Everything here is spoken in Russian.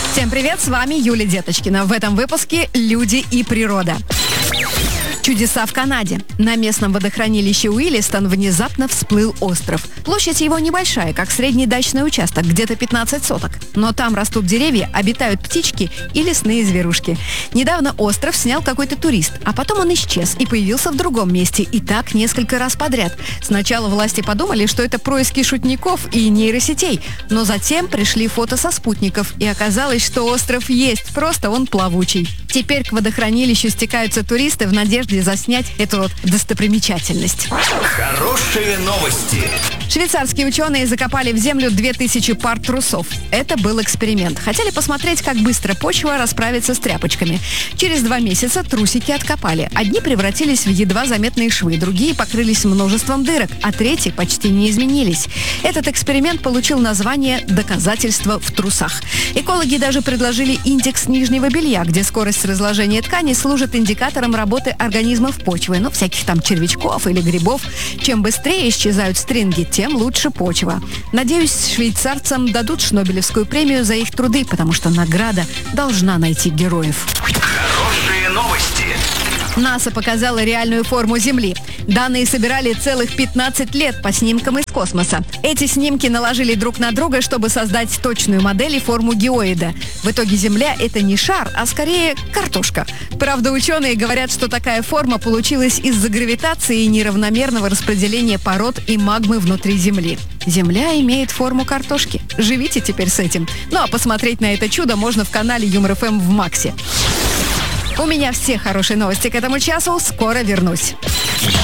Всем привет, с вами Юлия Деточкина. В этом выпуске «Люди и природа». Чудеса в Канаде. На местном водохранилище Уиллистон внезапно всплыл остров. Площадь его небольшая, как средний дачный участок, где-то 15 соток. Но там растут деревья, обитают птички и лесные зверушки. Недавно остров снял какой-то турист, а потом он исчез и появился в другом месте. И так несколько раз подряд. Сначала власти подумали, что это происки шутников и нейросетей. Но затем пришли фото со спутников. И оказалось, что остров есть, просто он плавучий. Теперь к водохранилищу стекаются туристы в надежде заснять эту вот достопримечательность. Хорошие новости. Швейцарские ученые закопали в землю 2000 пар трусов. Это был эксперимент. Хотели посмотреть, как быстро почва расправится с тряпочками. Через 2 месяца трусики откопали. Одни превратились в едва заметные швы, другие покрылись множеством дырок, а третьи почти не изменились. Этот эксперимент получил название «Доказательство в трусах». Экологи даже предложили индекс нижнего белья, где скорость разложения ткани служит индикатором работы организмов почвы, всяких там червячков или грибов. Чем быстрее исчезают стринги, тем лучше почва. Надеюсь, швейцарцам дадут Шнобелевскую премию за их труды, потому что награда должна найти героев. Хорошие новости. НАСА показала реальную форму Земли. Данные собирали целых 15 лет по снимкам из космоса. Эти снимки наложили друг на друга, чтобы создать точную модель и форму геоида. В итоге Земля — это не шар, а скорее картошка. Правда, ученые говорят, что такая форма получилась из-за гравитации и неравномерного распределения пород и магмы внутри Земли. Земля имеет форму картошки. Живите теперь с этим. А посмотреть на это чудо можно в канале Юмор ФМ в Максе. У меня все хорошие новости к этому часу. Скоро вернусь.